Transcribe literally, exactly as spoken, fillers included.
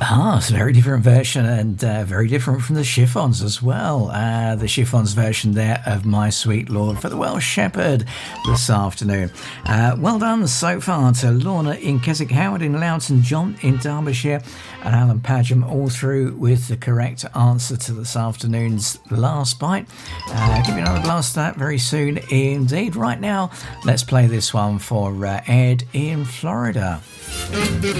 Ah, it's a very different version and uh, very different from the Chiffons as well. Uh, the Chiffons version there of My Sweet Lord for the Welsh Shepherd this afternoon. Uh, well done so far to Lorna in Keswick, Howard in Loughton, John in Derbyshire and Alan Padgham all through with the correct answer to this afternoon's last bite. Uh, give you another blast at that very soon indeed. Right now, let's play this one for uh, Ed in Florida.